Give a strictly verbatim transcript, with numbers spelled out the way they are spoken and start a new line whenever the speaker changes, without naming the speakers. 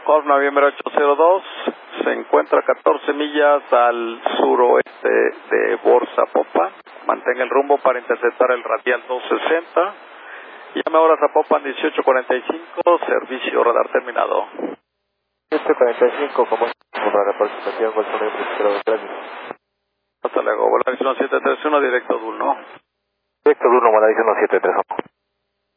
Golf Noviembre ocho cero dos, se encuentra a catorce millas al suroeste de Borsa Popa. Mantenga el rumbo para interceptar el radial doscientos sesenta. Llame ahora a Zapopan dieciocho cuarenta y cinco, servicio radar terminado.
dieciocho cuarenta y cinco, como por la representación, Golf Noviembre cero dos, gracias.
Hasta luego, Volaris uno siete tres uno, directo D U L, ¿no?
Directo D U L, Volaris uno siete tres uno.